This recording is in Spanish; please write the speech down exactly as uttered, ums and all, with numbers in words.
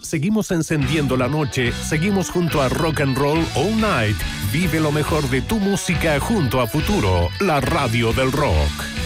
seguimos encendiendo la noche, seguimos junto a Rock and Roll All Night. Vive lo mejor de tu música junto a Futuro, la radio del rock.